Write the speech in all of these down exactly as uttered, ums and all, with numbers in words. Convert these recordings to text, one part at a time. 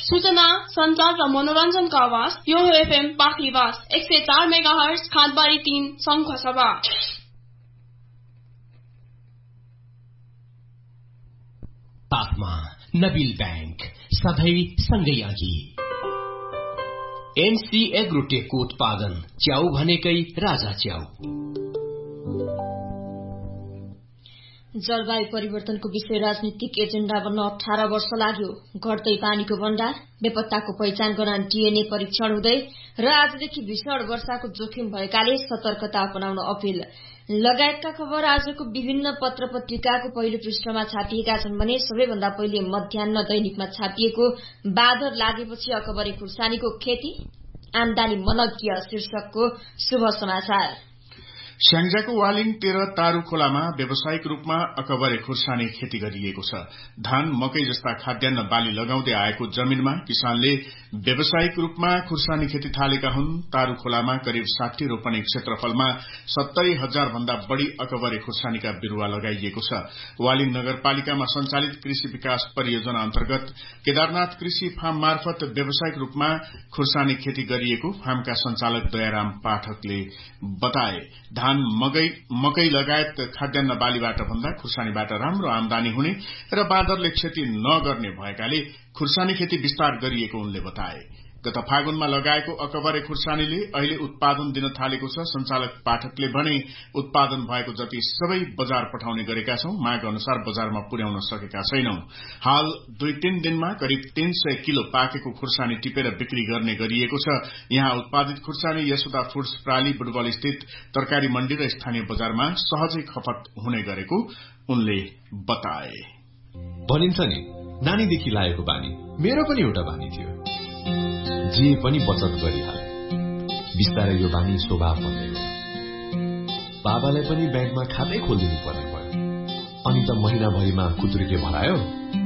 सूचना, संचार र मनोरञ्जनका आवाज यो हो एफएम पाखीवास एक सय चार मेगा हर्ज खादबारी तीन शङ्खसभा। पाखमा नबिल बैंक सधैँ सँगै अघि। एनसी एग्रोटेकको उत्पादन च्याउ भनेकै राजा च्याउ। जलवायु परिवर्तनको विषय राजनीतिक एजेण्डा बन्न अठारह वर्ष लाग्यो। घट्दै पानीको भण्डार, बेपत्ताको पहिचान गर्न डीएनए परीक्षण हुँदै र आजदेखि भीषण वर्षाको जोखिम भएकाले सतर्कता अपनाउन अपील लगायतका खबर आजको विभिन्न पत्र पत्रिकाको पहिलो पृष्ठमा छापिएका छन् भने सबैभन्दा पहिले मध्याह्न दैनिकमा छापिएको बादर लागेपछि अकबरे खुर्सानीको खेती आमदानी मनज्ञ शीर्षकको शुभ समाचार। स्याङ्जाको वालिङ तेह्र तारू खोलामा व्यावसायिक रूपमा अकबरे खुर्सानी खेती गरिएको छ। धान, मकै जस्ता खाद्यान्न बाली लगाउँदै आएको जमीनमा किसानले व्यावसायिक रूपमा खुर्सानी खेती थालेका हुन्। तारू खोलामा करिब साठी रोपनी क्षेत्रफलमा सत्तरी हजार भन्दा बढ़ी अकबरे खुर्सानीका बिरूवा लगाइएको छ। वालिङ नगरपालिकामा संचालित कृषि विकास परियोजना अन्तर्गत केदारनाथ कृषि फार्म मार्फत व्यावसायिक रूपमा खुर्सानी खेती गरिएको फार्मका संचालक दयाराम पाठकले बताए। धान, मकै मकै लगायत खाद्यान्न बालीबाट भन्दा खुर्सानीबाट राम्रो आमदानी हुने र बाँदरले क्षति नगर्ने भएकाले खुर्सानी खेती विस्तार गरिएको उनले बताए। गत फागुनमा लगाएको अकबरे खुर्सानीले अहिले उत्पादन दिन थालेको छ। संचालक पाठकले भने उत्पादन भएको जति सबै बजार पठाउने गरेका छौं, माग अनुसार बजारमा पुर्याउन सकेका छैनौं। हाल दुई तीन दिनमा करिब तीन सय किलो पाकेको खुर्सानी टिपेर बिक्री गर्ने गरिएको छ। यहाँ उत्पादित खुर्सानी यशोदा फूड्स प्राली बुटबल स्थित तरकारी मण्डी र स्थानीय बजारमा सहजै खपत हुने गरेको उनले बताए। भनिन्छ नि, नानीदेखि लागेको बानी मेरो पनि एउटा बानी थियो, जे पनि बचत गरिहाले। बिस्तारै यो बानी स्वभाव बन्दै गयो। बाबालाई पनि ब्याङ्कमा खातै खोलिदिनु पर्ने भयो। अनि त महिनाभरिमा कुत्रुके भरायो,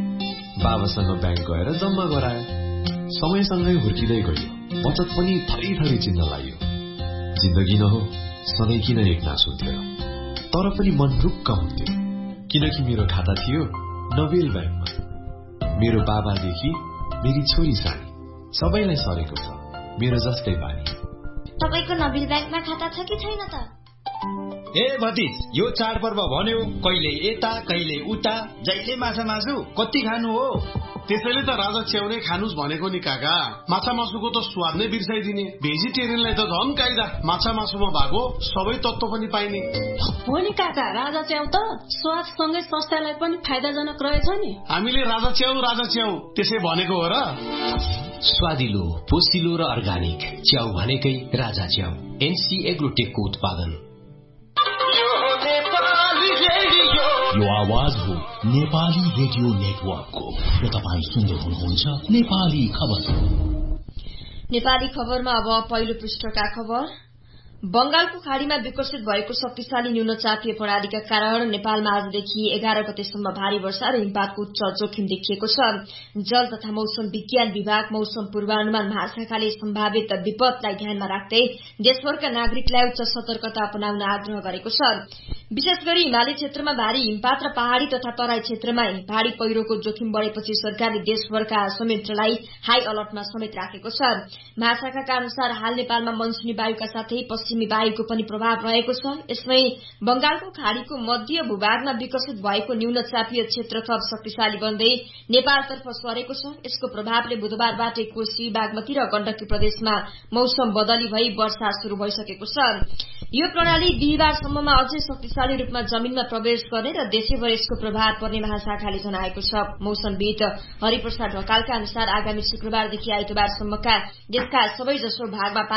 बाबासँग ब्याङ्क गएर जम्मा गरायो। समयसँगै हुर्किँदै गयो, बचत पनि थरी थरी चिन्न लाग्यो। जिन्दगी न हो, सधैँ किन एकनास हुन्थ्यो, तर पनि मन ढुक्क हुन्थ्यो, किनकि मेरो खाता थियो नबिल ब्याङ्कमा। मेरो बाबादेखि मेरी छोरी सानी सबैलाई सरेको छ मेरो जस्तै बानी। तपाईको नबिल ब्याङ्कमा खाता छ कि छैन त? ए भतिज, यो चाडपर्व भन्यो कहिले यता कहिले उता, जहिले माछा मासु कति खानु हो? त्यसैले त राजा च्याउनै खानुस् भनेको नि काका। माछा मासुको त स्वाद नै बिर्साइदिने। भेजिटेरियनलाई त झन् काइदा, माछा मासुमा भएको सबै तत्त्व पनि पाइने हो नि काका। राजा च्याउ त स्वादसँगै स्वास्थ्यलाई पनि फाइदाजनक रहेछ नि। हामीले राजा च्याउ राजा च्याउ त्यसै भनेको हो र? स्वादिलो, पोसिलो र अर्गानिक च्याउ भनेकै राजा च्याउ। एनसी एग्रोटेकको उत्पादन। यो आवाज हो नेपाली रेडियो नेटवर्कको र तपाईँ सुन्दै हुनुहुन्छ नेपाली खबर। नेपाली खबरमा अब पहिलो पृष्ठका खबर। बंगालको खाड़ीमा विकसित भएको शक्तिशाली न्यूनचापीय प्रणालीका कारण नेपालमा आजदेखि एघार गतेसम्म भारी वर्षा र हिमपातको उच्च जोखिम देखिएको छ। जल तथा मौसम विज्ञान विभाग मौसम पूर्वानुमान महाशाखाले सम्भावित विपदलाई ध्यानमा राख्दै देशभरका नागरिकलाई उच्च सतर्कता अपनाउन आग्रह गरेको छ। विशेष गरी हिमाली क्षेत्रमा भारी हिमपात र पहाड़ी तथा तराई क्षेत्रमा भारी पहिरोको जोखिम बढ़ेपछि सरकारले देशभरका संयन्त्रलाई हाई अलर्टमा समेत राखेको छ। महाशाखाका अनुसार हाल नेपालमा मनसुनी वायुका साथै पश्चिमी वायुको पनि प्रभाव रहेको छ। यसमै बंगालको खाड़ीको मध्य भूभागमा विकसित भएको न्यूनचापीय क्षेत्र थप शक्तिशाली बन्दै नेपालतर्फ सरेको छ। यसको प्रभावले बुधबारबाटै कोशी, बागमती र गण्डकी प्रदेशमा मौसम बदली भई वर्षा शुरू भइसकेको छ। यो प्रणाली बिहिबारसम्ममा अझै शक्तिशाली रूपमा जमीनमा प्रवेश गर्ने र देशैभर यसको प्रभाव पर्ने महाशाखाले जनाएको छ। मौसमविद हरिप्रसाद ढकालका अनुसार आगामी शुक्रबारदेखि आइतबारसम्मका देशका सबैजसो भागमा